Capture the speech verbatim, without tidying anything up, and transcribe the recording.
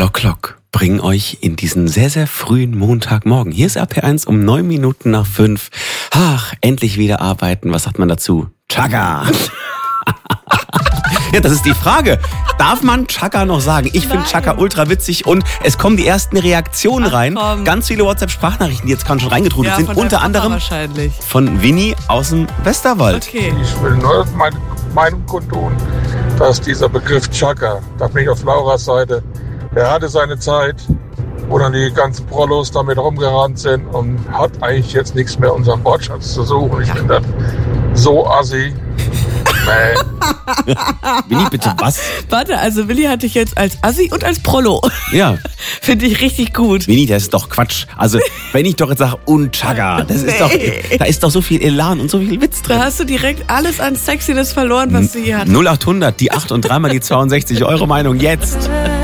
Klock, Klock bringen euch in diesen sehr, sehr frühen Montagmorgen. Hier ist R P eins um neun Minuten nach fünf. Ach, endlich wieder arbeiten. Was sagt man dazu? Chaka! Ja, das ist die Frage. Darf man Chaka noch sagen? Ich finde Chaka ultra witzig und es kommen die ersten Reaktionen Ach, rein. komm. Ganz viele WhatsApp-Sprachnachrichten, die jetzt gerade schon reingetrudelt Ja, sind. von Unter deinem Papa anderem wahrscheinlich. von Winnie aus dem Westerwald. Okay. Ich will nur meine Meinung kundtun, dass dieser Begriff Chaka, da bin ich auf Lauras Seite, der hatte seine Zeit, wo dann die ganzen Prollos damit rumgerannt sind und hat eigentlich jetzt nichts mehr unseren Wortschatz zu suchen. Ich finde das so assi. Nee. Winnie, bitte was? Warte, also Willi hatte ich jetzt als Assi und als Prollo. Ja. Finde ich richtig gut. Winnie, das ist doch Quatsch. Also, wenn ich doch jetzt sage, und Chaka, das ist doch, da ist doch so viel Elan und so viel Witz drin. Da hast du direkt alles an Sexiness verloren, was du hier hattest. null acht hundert, die acht und dreimal die zweiundsechzig. Eure Meinung jetzt.